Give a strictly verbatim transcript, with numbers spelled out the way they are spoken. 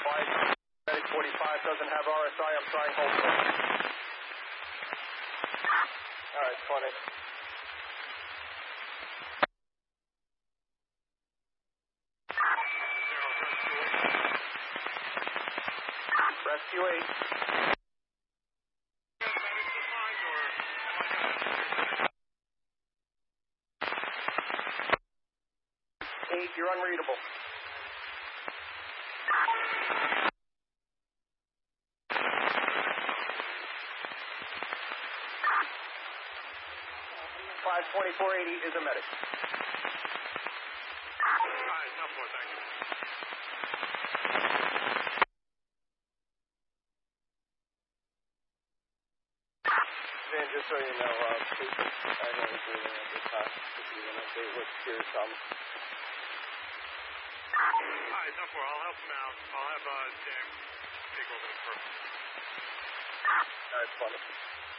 Flight Medic forty-five doesn't have R S I. I'm trying hold for it. All right, funny. Rescue eight. Eight, you're unreadable. five twenty-four eighty is a medic. All right, no more, thank you. Dan, just so you know, uh, please, I know we're doing at this time. If you want to update what's here, some. All right, no more. I'll help him out. I'll have uh, Sam take over the first. All right, funny.